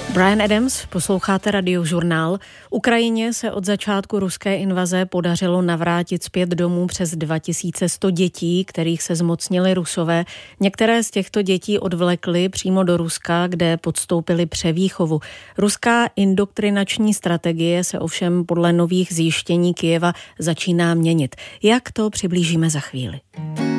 Bryan Adams, posloucháte Radiožurnál. Ukrajině se od začátku ruské invaze podařilo navrátit zpět domů přes 2100 dětí, kterých se zmocnili Rusové. Některé z těchto dětí odvlekli přímo do Ruska, kde podstoupili převýchovu. Ruská indoktrinační strategie se ovšem podle nových zjištění Kyjeva začíná měnit. Jak to přiblížíme za chvíli.